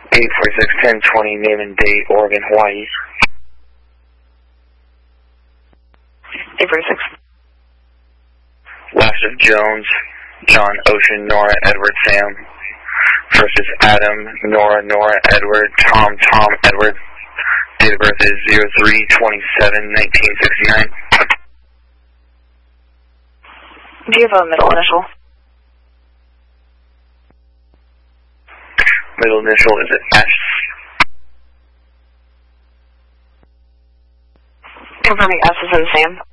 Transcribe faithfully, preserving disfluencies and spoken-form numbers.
eight four six ten twenty, name and date, Oregon, Hawaii. eight four six. Last of Jones, John, Ocean, Nora, Edward, Sam. First is Adam, Nora, Nora, Edward, Tom, Tom, Edward. Date of birth is zero three twenty-seven nineteen sixty-nine. Do you have a middle initial? Middle initial is S. Confirming S is in Sam.